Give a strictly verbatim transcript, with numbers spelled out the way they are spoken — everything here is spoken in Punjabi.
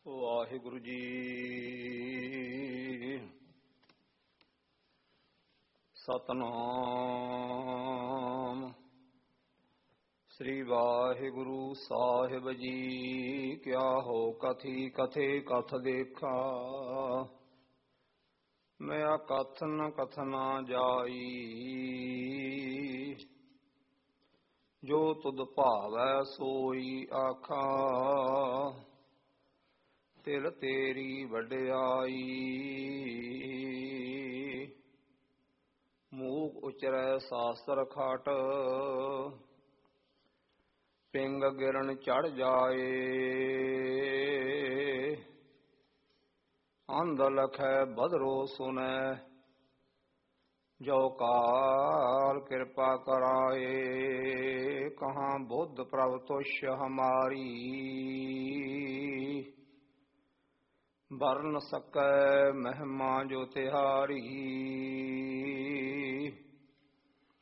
ਵਾਹਿਗੁਰੂ ਜੀ। ਸਤਨਾਮ ਸ੍ਰੀ ਵਾਹਿਗੁਰੂ ਸਾਹਿਬ ਜੀ। ਕਿਆ ਹੋ ਕਥੀ ਕਥੇ ਕਥ ਦੇਖਾ, ਮੈਂ ਕਥ ਨ ਕਥਨਾ ਜਾਈ। ਜੋ ਤੁਧ ਭਾਵੈ ਸੋਈ ਆਖਾ, ਤਿਲ ਤੇਰੀ ਵਡਿਆਈ। ਮੂਕ ਉਚਰੈ ਸਾਸਤਰ ਖਾਟ, ਪਿੰਗ ਗਿਰਨ ਚੜ ਜਾਏ। ਅੰਧ ਲਖੈ ਬਦਰੋ ਸੁਨੈ, ਜੋ ਕਾਲ ਕਿਰਪਾ ਕਰਾਏ। ਕਹਾਂ ਬੁੱਧ ਪ੍ਰਭ ਤੁਸ਼ ਹਮਾਰੀ, ਬਰਨ ਸਕੈ ਮਹਿਮਾ ਜੋ ਤਿਹਾਰੀ।